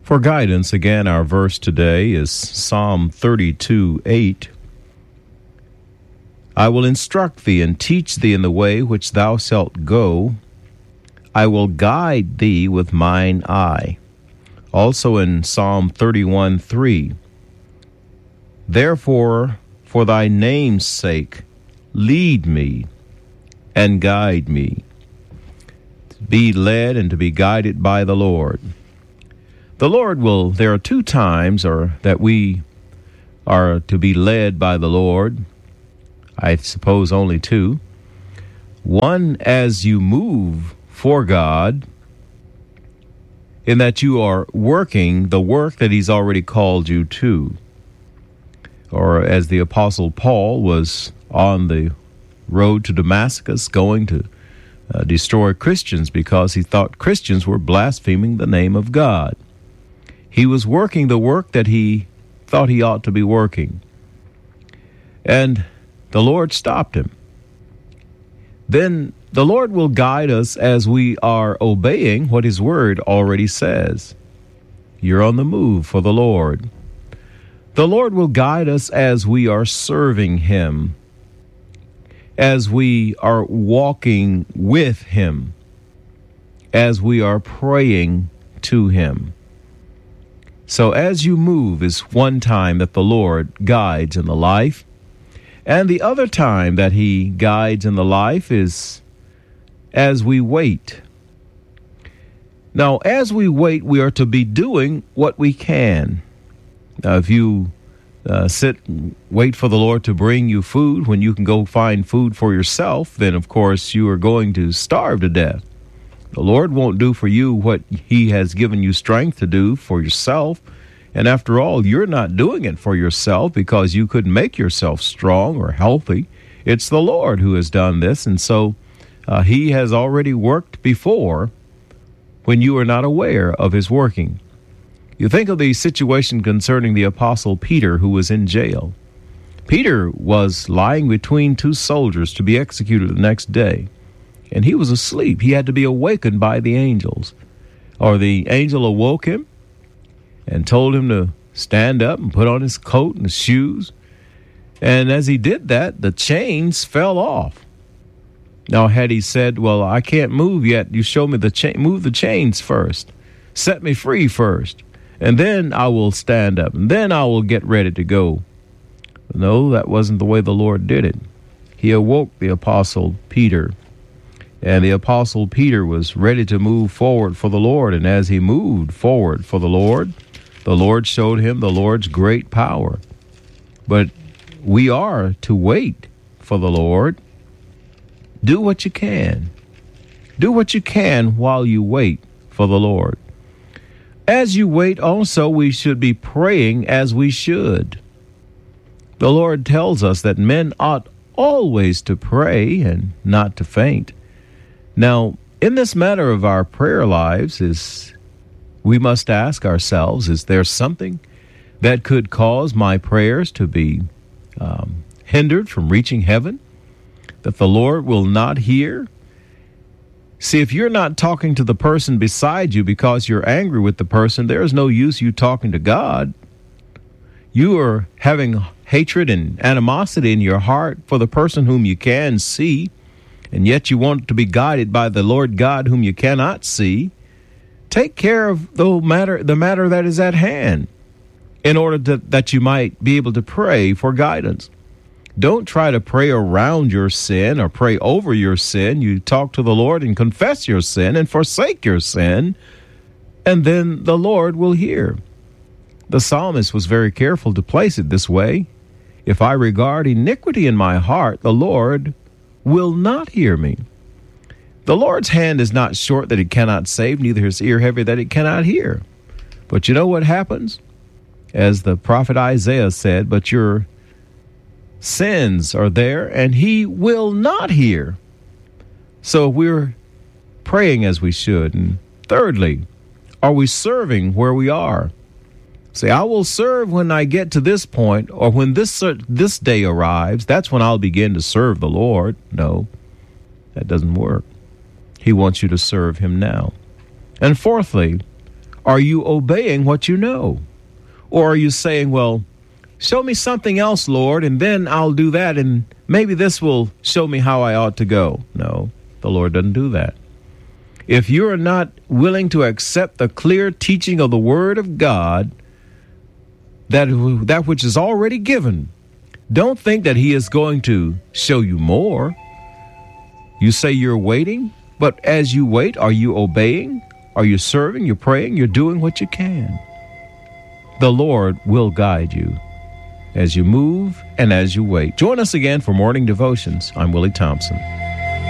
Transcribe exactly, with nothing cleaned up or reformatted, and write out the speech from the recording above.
For guidance, again, our verse today is Psalm thirty-two eight. I will instruct thee and teach thee in the way which thou shalt go. I will guide thee with mine eye. Also in Psalm thirty-one three. Therefore, for thy name's sake, lead me and guide me. To be led and to be guided by the Lord. The Lord will, there are two times or that we are to be led by the Lord. I suppose only two. One, as you move for God, in that you are working the work that he's already called you to. Or as the Apostle Paul was on the road to Damascus going to uh, destroy Christians because he thought Christians were blaspheming the name of God. He was working the work that he thought he ought to be working. And the Lord stopped him. Then the Lord will guide us as we are obeying what his word already says. You're on the move for the Lord. The Lord will guide us as we are serving him, as we are walking with him, as we are praying to him. So as you move is one time that the Lord guides in the life, and the other time that he guides in the life is as we wait. Now, as we wait, we are to be doing what we can. Now, if you uh, sit and wait for the Lord to bring you food when you can go find food for yourself, then, of course, you are going to starve to death. The Lord won't do for you what he has given you strength to do for yourself. And after all, you're not doing it for yourself because you couldn't make yourself strong or healthy. It's the Lord who has done this. And so uh, he has already worked before when you are not aware of his working. You think of the situation concerning the Apostle Peter, who was in jail. Peter was lying between two soldiers to be executed the next day. And he was asleep. He had to be awakened by the angels. Or the angel awoke him and told him to stand up and put on his coat and his shoes. And as he did that, the chains fell off. Now, had he said, well, I can't move yet. You show me the chain. Move the chains first. Set me free first. And then I will stand up. And then I will get ready to go. No, that wasn't the way the Lord did it. He awoke the Apostle Peter. And the Apostle Peter was ready to move forward for the Lord. And as he moved forward for the Lord, the Lord showed him the Lord's great power. But we are to wait for the Lord. Do what you can. Do what you can while you wait for the Lord. As you wait also, we should be praying as we should. The Lord tells us that men ought always to pray and not to faint. Now, in this matter of our prayer lives, is we must ask ourselves, is there something that could cause my prayers to be um, hindered from reaching heaven, that the Lord will not hear? See, if you're not talking to the person beside you because you're angry with the person, there is no use you talking to God. You are having hatred and animosity in your heart for the person whom you can see, and yet you want to be guided by the Lord God whom you cannot see. Take care of the matter, the matter that is at hand, in order to, that you might be able to pray for guidance. Don't try to pray around your sin or pray over your sin. You talk to the Lord and confess your sin and forsake your sin, and then the Lord will hear. The psalmist was very careful to place it this way. If I regard iniquity in my heart, the Lord will not hear me. The Lord's hand is not short that it cannot save, neither his ear heavy that it cannot hear. But you know what happens? As the prophet Isaiah said, but your sins are there, and he will not hear. So we're praying as we should. And thirdly, are we serving where we are? Say, I will serve when I get to this point, or when this this day arrives, that's when I'll begin to serve the Lord. No, that doesn't work. He wants you to serve him now. And fourthly, Are you obeying what you know? Or are you saying, well, show me something else, Lord, and then I'll do that, and maybe this will show me how I ought to go? No, the Lord doesn't do that. If you are not willing to accept the clear teaching of the Word of God, that, that which is already given, don't think that He is going to show you more. You say you're waiting, but as you wait, are you obeying? Are you serving? You're praying? You're doing what you can. The Lord will guide you as you move and as you wait. Join us again for Morning Devotions. I'm Willie Thompson.